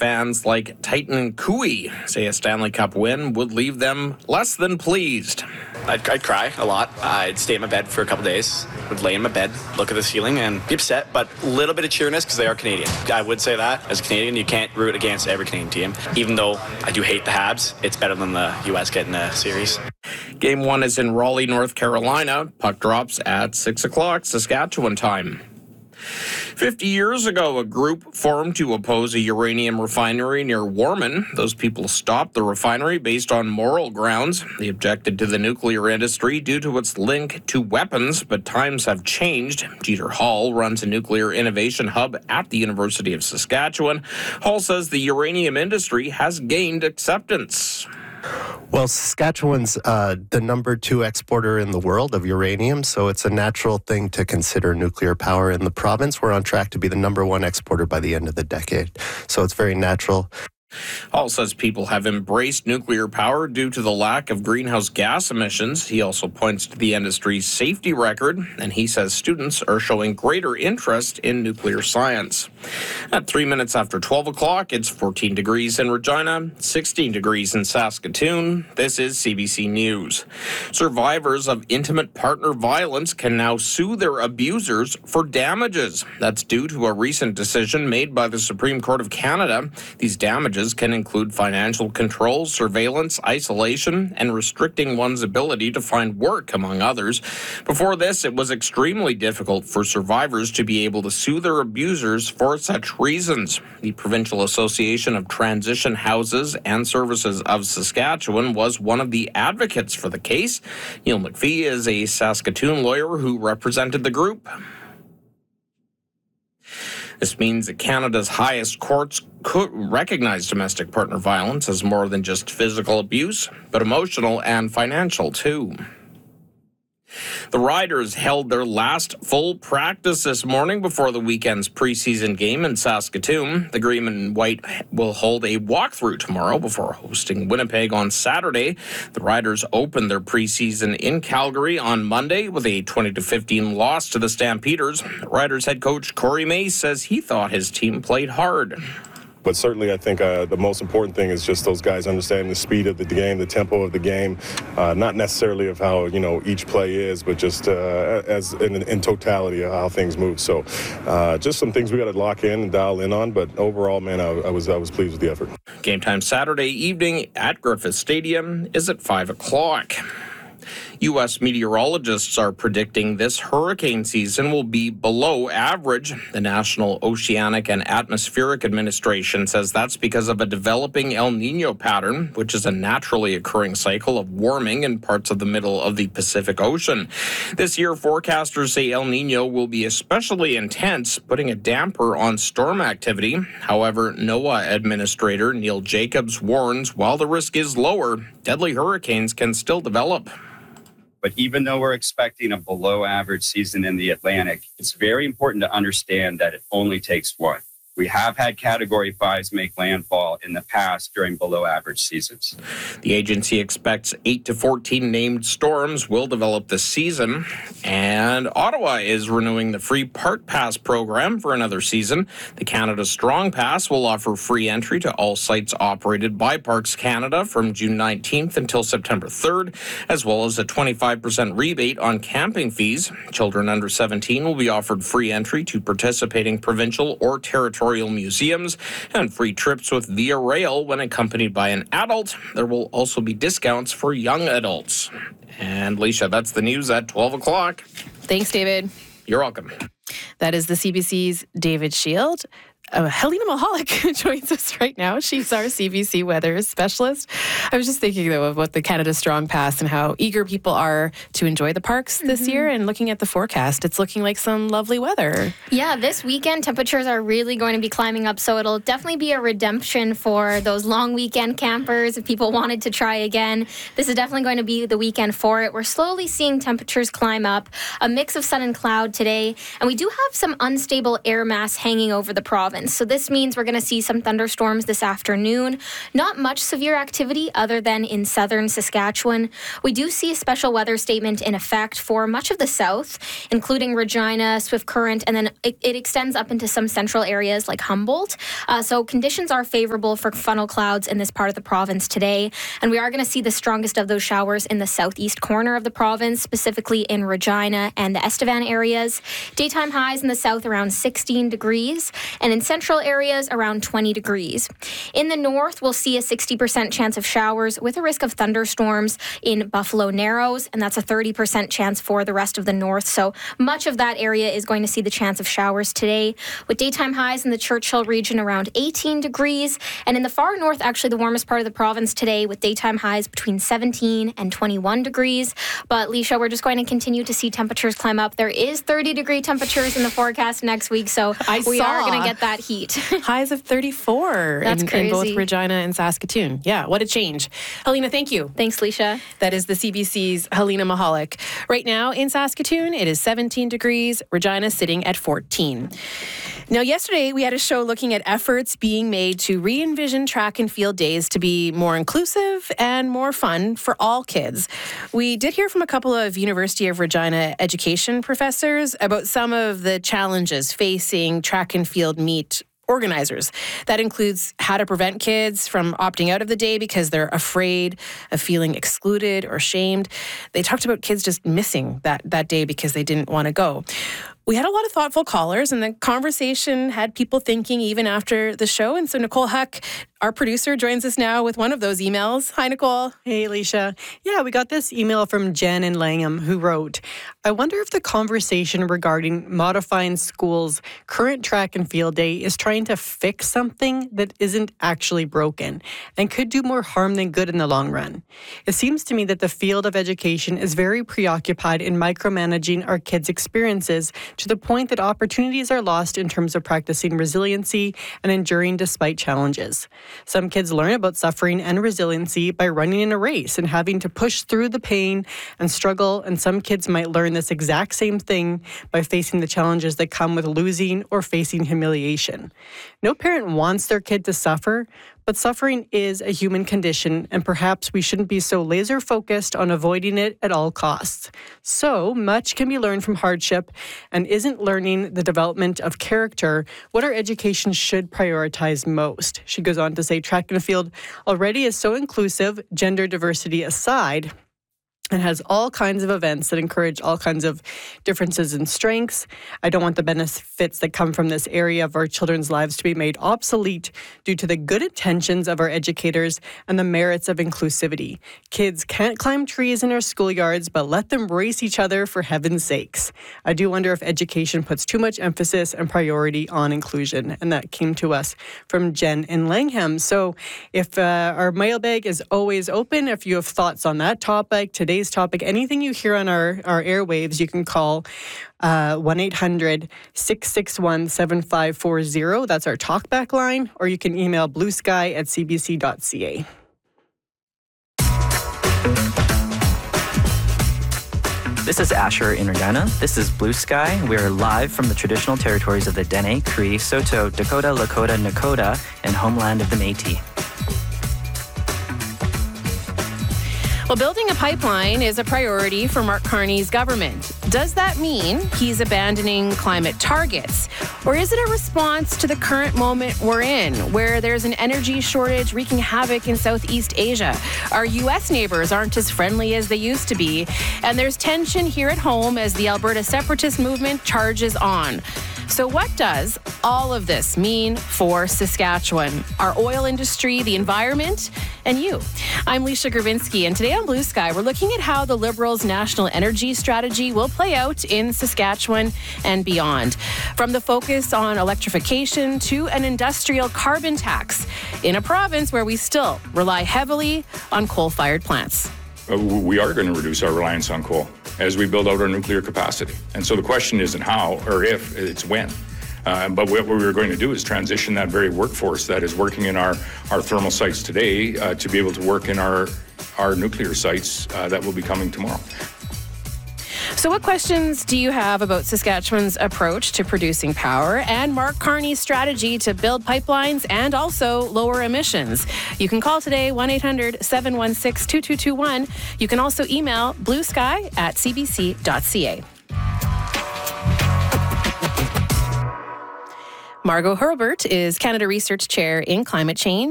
fans like Titan and Cooey say a Stanley Cup win would leave them less than pleased. I'd cry a lot. I'd stay in my bed for a couple days, would lay in my bed, look at the ceiling, and be upset, but a little bit of cheeriness because they are Canadian. I would say that. As a Canadian, you can't root against every Canadian team. Even though I do hate the Habs, it's better than the U.S. getting a series. Game 1 is in Raleigh, North Carolina. Puck drops at 6 o'clock Saskatchewan time. 50 years ago, a group formed to oppose a uranium refinery near Warman. Those people stopped the refinery based on moral grounds. They objected to the nuclear industry due to its link to weapons, but times have changed. Jeter Hall runs a nuclear innovation hub at the University of Saskatchewan. Hall says the uranium industry has gained acceptance. Well, Saskatchewan's the number 2 exporter in the world of uranium, so it's a natural thing to consider nuclear power in the province. We're on track to be the number 1 exporter by the end of the decade, so it's very natural. Hall says people have embraced nuclear power due to the lack of greenhouse gas emissions. He also points to the industry's safety record, and he says students are showing greater interest in nuclear science. At 3 minutes after 12 o'clock, it's 14 degrees in Regina, 16 degrees in Saskatoon. This is CBC News. Survivors of intimate partner violence can now sue their abusers for damages. That's due to a recent decision made by the Supreme Court of Canada. These damages can include financial control, surveillance, isolation, and restricting one's ability to find work, among others. Before this, it was extremely difficult for survivors to be able to sue their abusers for such reasons. The Provincial Association of Transition Houses and Services of Saskatchewan was one of the advocates for the case. Neil McPhee is a Saskatoon lawyer who represented the group. This means that Canada's highest courts could recognize domestic partner violence as more than just physical abuse, but emotional and financial too. The Riders held their last full practice this morning before the weekend's preseason game in Saskatoon. The Green and White will hold a walkthrough tomorrow before hosting Winnipeg on Saturday. The Riders opened their preseason in Calgary on Monday with a 20-15 loss to the Stampeders. Riders head coach Corey Mace says he thought his team played hard. But certainly I think the most important thing is just those guys understanding the speed of the game, the tempo of the game, not necessarily of how, each play is, but just as in totality of how things move. So just some things we got to lock in and dial in on. But overall, man, I was pleased with the effort. Game time Saturday evening at Griffith Stadium is at 5 o'clock. U.S. meteorologists are predicting this hurricane season will be below average. The National Oceanic and Atmospheric Administration says that's because of a developing El Niño pattern, which is a naturally occurring cycle of warming in parts of the middle of the Pacific Ocean. This year, forecasters say El Niño will be especially intense, putting a damper on storm activity. However, NOAA Administrator Neil Jacobs warns while the risk is lower, deadly hurricanes can still develop. But even though we're expecting a below average season in the Atlantic, it's very important to understand that it only takes one. We have had Category 5s make landfall in the past during below average seasons. The agency expects 8 to 14 named storms will develop this season. And Ottawa is renewing the free Park Pass program for another season. The Canada Strong Pass will offer free entry to all sites operated by Parks Canada from June 19th until September 3rd, as well as a 25% rebate on camping fees. Children under 17 will be offered free entry to participating provincial or territorial museums and free trips with Via Rail when accompanied by an adult. There will also be discounts for young adults. And Leisha, that's the news at 12 o'clock. Thanks, David. You're welcome. That is the CBC's David Shield. Helena Mahalik joins us right now. She's our CBC weather specialist. I was just thinking, though, of what the Canada Strong Pass and how eager people are to enjoy the parks this year. And looking at the forecast, it's looking like some lovely weather. Yeah, this weekend, temperatures are really going to be climbing up. So it'll definitely be a redemption for those long weekend campers. If people wanted to try again, this is definitely going to be the weekend for it. We're slowly seeing temperatures climb up, a mix of sun and cloud today. And we do have some unstable air mass hanging over the province. province. So this means we're going to see some thunderstorms this afternoon. Not much severe activity other than in southern Saskatchewan. We do see a special weather statement in effect for much of the south, including Regina, Swift Current, and then it extends up into some central areas like Humboldt. So conditions are favorable for funnel clouds in this part of the province today. And we are going to see the strongest of those showers in the southeast corner of the province, specifically in Regina and the Estevan areas. Daytime highs in the south around 16 degrees, and in central areas around 20 degrees. In the north, we'll see a 60% chance of showers with a risk of thunderstorms in Buffalo Narrows, and that's a 30% chance for the rest of the north. So much of that area is going to see the chance of showers today, with daytime highs in the Churchill region around 18 degrees, and in the far north, actually the warmest part of the province today, with daytime highs between 17 and 21 degrees. But Leisha, we're just going to continue to see temperatures climb up. There is 30-degree temperatures in the forecast next week, so we are going to get that heat. Highs of 34 in both Regina and Saskatoon. Yeah, what a change. Helena, thank you. Thanks, Leisha. That is the CBC's Helena Mahalik. Right now in Saskatoon, it is 17 degrees. Regina sitting at 14. Now, yesterday we had a show looking at efforts being made to re-envision track and field days to be more inclusive and more fun for all kids. We did hear from a couple of University of Regina education professors about some of the challenges facing track and field meet organizers. That includes how to prevent kids from opting out of the day because they're afraid of feeling excluded or shamed. They talked about kids just missing that day because they didn't want to go. We had a lot of thoughtful callers, and the conversation had people thinking even after the show. And so Nicole Huck, our producer, joins us now with one of those emails. Hi, Nicole. Hey, Alicia. Yeah, we got this email from Jen in Langham, who wrote, I wonder if the conversation regarding modifying school's current track and field day is trying to fix something that isn't actually broken and could do more harm than good in the long run. It seems to me that the field of education is very preoccupied in micromanaging our kids' experiences to the point that opportunities are lost in terms of practicing resiliency and enduring despite challenges. Some kids learn about suffering and resiliency by running in a race and having to push through the pain and struggle, and some kids might learn this exact same thing by facing the challenges that come with losing or facing humiliation. No parent wants their kid to suffer, but suffering is a human condition, and perhaps we shouldn't be so laser focused on avoiding it at all costs. So much can be learned from hardship, and isn't learning the development of character what our education should prioritize most? She goes on to say track and field already is so inclusive, gender diversity aside, and has all kinds of events that encourage all kinds of differences and strengths. I don't want the benefits that come from this area of our children's lives to be made obsolete due to the good intentions of our educators and the merits of inclusivity. Kids can't climb trees in our schoolyards, but let them race each other for heaven's sakes. I do wonder if education puts too much emphasis and priority on inclusion. And that came to us from Jen in Langham. So if our mailbag is always open, if you have thoughts on that topic, today's topic, anything you hear on our airwaves, you can call 1-800-661-7540. That's our talkback line, or you can email bluesky@cbc.ca. This is Asher in Regina. This is Blue Sky. We are live from the traditional territories of the Dene, Cree, Saulteaux, Dakota, Lakota, Nakota, and homeland of the Métis. Well, building a pipeline is a priority for Mark Carney's government. Does that mean he's abandoning climate targets? Or is it a response to the current moment we're in, where there's an energy shortage wreaking havoc in Southeast Asia? Our U.S. neighbors aren't as friendly as they used to be, and there's tension here at home as the Alberta separatist movement charges on. So what does all of this mean for Saskatchewan, our oil industry, the environment, and you? I'm Leisha Gravinsky, and today on Blue Sky, we're looking at how the Liberals' national energy strategy will play out in Saskatchewan and beyond. From the focus on electrification to an industrial carbon tax in a province where we still rely heavily on coal-fired plants. We are going to reduce our reliance on coal as we build out our nuclear capacity. And so the question isn't how or if, it's when. But what we're going to do is transition that very workforce that is working in our thermal sites today to be able to work in our nuclear sites that will be coming tomorrow. So what questions do you have about Saskatchewan's approach to producing power and Mark Carney's strategy to build pipelines and also lower emissions? You can call today, 1-800-716-2221. You can also email bluesky@cbc.ca. Margot Hurlbert is Canada Research Chair in Climate Change.